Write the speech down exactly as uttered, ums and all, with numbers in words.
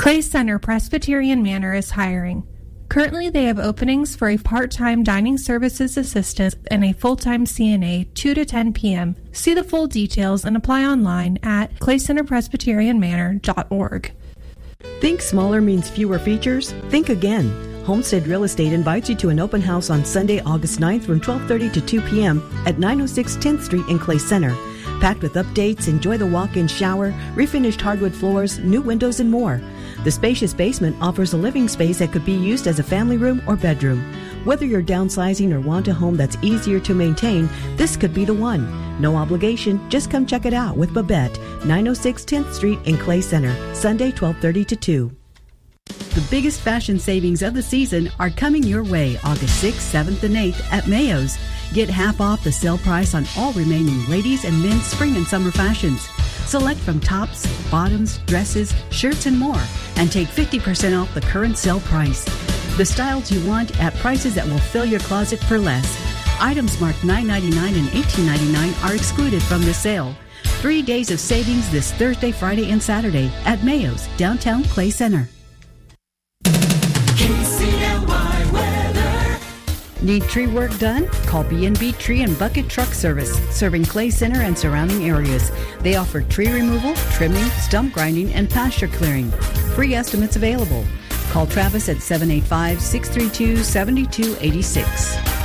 Clay Center Presbyterian Manor is hiring. Currently, they have openings for a part-time dining services assistant and a full-time C N A, two to ten p.m. See the full details and apply online at clay center presbyterian manor dot org. Think smaller means fewer features? Think again. Homestead Real Estate invites you to an open house on Sunday, August ninth from twelve thirty to two p.m. at nine oh six tenth Street in Clay Center. Packed with updates, enjoy the walk-in shower, refinished hardwood floors, new windows, and more. The spacious basement offers a living space that could be used as a family room or bedroom. Whether you're downsizing or want a home that's easier to maintain, this could be the one. No obligation, just come check it out with Babette, nine oh six tenth Street in Clay Center, Sunday twelve thirty to two. The biggest fashion savings of the season are coming your way August sixth, seventh, and eighth at Mayo's. Get half off the sale price on all remaining ladies and men's spring and summer fashions. Select from tops, bottoms, dresses, shirts, and more, and take fifty percent off the current sale price. The styles you want at prices that will fill your closet for less. Items marked nine ninety-nine and eighteen ninety-nine are excluded from this sale. Three days of savings this Thursday, Friday, and Saturday at Mayo's, downtown Clay Center. Need tree work done? Call B and B Tree and Bucket Truck Service, serving Clay Center and surrounding areas. They offer tree removal, trimming, stump grinding, and pasture clearing. Free estimates available. Call Travis at seven eight five, six three two, seven two eight six.